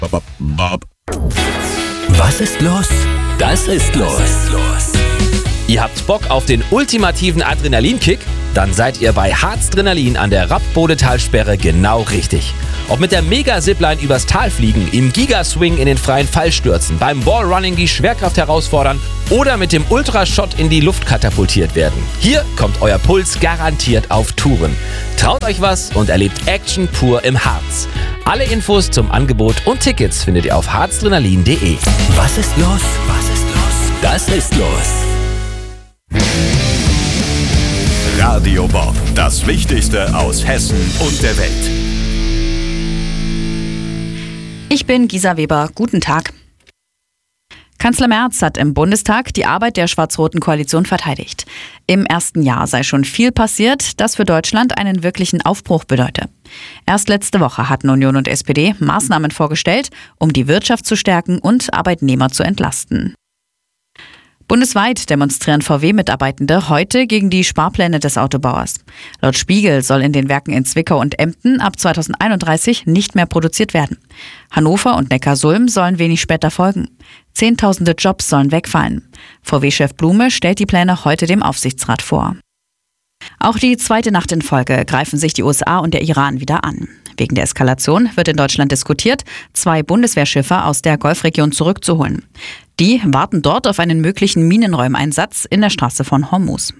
Was ist los? Das ist los. Ihr habt Bock auf den ultimativen Adrenalinkick? Dann seid ihr bei Harzdrenalin an der Rapp-Bodetalsperre genau richtig. Ob mit der Mega-Zipline übers Tal fliegen, im Giga-Swing in den freien Fall stürzen, beim Wallrunning die Schwerkraft herausfordern oder mit dem Ultrashot in die Luft katapultiert werden. Hier kommt euer Puls garantiert auf Touren. Traut euch was und erlebt Action pur im Harz. Alle Infos zum Angebot und Tickets findet ihr auf harzdrenalin.de. Was ist los? Das ist los. Radio Bob, das Wichtigste aus Hessen und der Welt. Ich bin Gisa Weber. Guten Tag. Kanzler Merz hat im Bundestag die Arbeit der schwarz-roten Koalition verteidigt. Im ersten Jahr sei schon viel passiert, das für Deutschland einen wirklichen Aufbruch bedeute. Erst letzte Woche hatten Union und SPD Maßnahmen vorgestellt, um die Wirtschaft zu stärken und Arbeitnehmer zu entlasten. Bundesweit demonstrieren VW-Mitarbeitende heute gegen die Sparpläne des Autobauers. Laut Spiegel soll in den Werken in Zwickau und Emden ab 2031 nicht mehr produziert werden. Hannover und Neckarsulm sollen wenig später folgen. Zehntausende Jobs sollen wegfallen. VW-Chef Blume stellt die Pläne heute dem Aufsichtsrat vor. Auch die zweite Nacht in Folge greifen sich die USA und der Iran wieder an. Wegen der Eskalation wird in Deutschland diskutiert, 2 Bundeswehrschiffe aus der Golfregion zurückzuholen. Die warten dort auf einen möglichen Minenräumeinsatz in der Straße von Hormuz.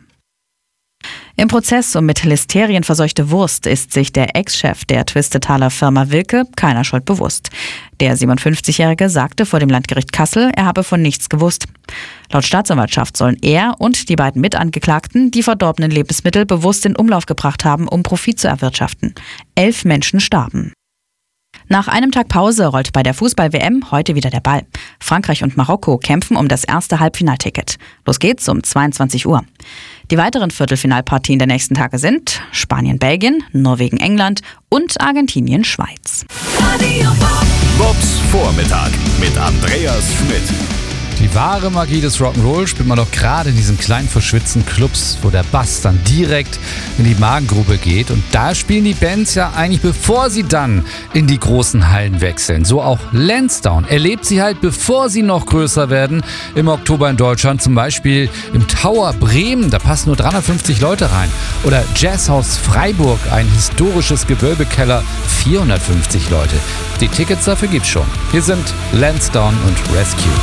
Im Prozess um mit Listerien verseuchte Wurst ist sich der Ex-Chef der Twistetaler Firma Wilke keiner Schuld bewusst. Der 57-Jährige sagte vor dem Landgericht Kassel, er habe von nichts gewusst. Laut Staatsanwaltschaft sollen er und die beiden Mitangeklagten die verdorbenen Lebensmittel bewusst in Umlauf gebracht haben, um Profit zu erwirtschaften. 11 Menschen starben. Nach einem Tag Pause rollt bei der Fußball-WM heute wieder der Ball. Frankreich und Marokko kämpfen um das erste Halbfinalticket. Los geht's um 22 Uhr. Die weiteren Viertelfinalpartien der nächsten Tage sind Spanien-Belgien, Norwegen-England und Argentinien-Schweiz. Bobs Vormittag mit Andreas Schmidt. Die wahre Magie des Rock'n'Roll spielt man doch gerade in diesen kleinen verschwitzten Clubs, wo der Bass dann direkt in die Magengrube geht. Und da spielen die Bands ja eigentlich, bevor sie dann in die großen Hallen wechseln. So auch Lansdowne erlebt sie halt, bevor sie noch größer werden. Im Oktober in Deutschland, zum Beispiel im Tower Bremen, da passen nur 350 Leute rein. Oder Jazzhaus Freiburg, ein historisches Gewölbekeller, 450 Leute. Die Tickets dafür gibt's schon. Hier sind Lansdowne und Rescue.